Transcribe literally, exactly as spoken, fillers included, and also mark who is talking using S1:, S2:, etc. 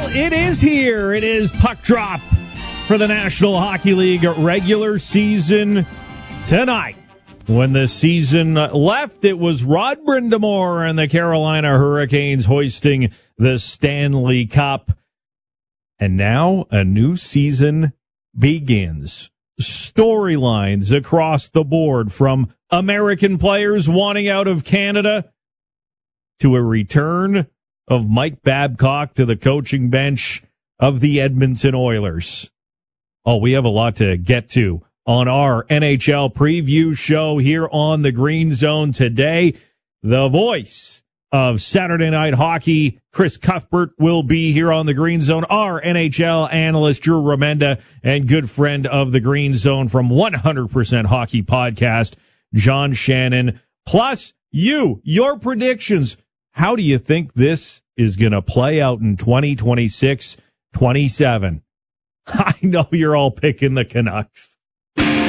S1: Well, it is here. It is puck drop for the National Hockey League regular season tonight. When the season left, it was Rod Brind'Amour and the Carolina Hurricanes hoisting the Stanley Cup. And now a new season begins. Storylines across the board, from American players wanting out of Canada to a return of Mike Babcock to the coaching bench of the Edmonton Oilers. Oh, we have a lot to get to on our N H L preview show here on the Green Zone today. The voice of Saturday Night Hockey, Chris Cuthbert, will be here on the Green Zone. Our N H L analyst, Drew Remenda, and good friend of the Green Zone from one hundred percent Hockey Podcast, John Shannon. Plus, you, your predictions. How do you think this is going to play out in twenty twenty-six twenty-seven? I know you're all picking the Canucks.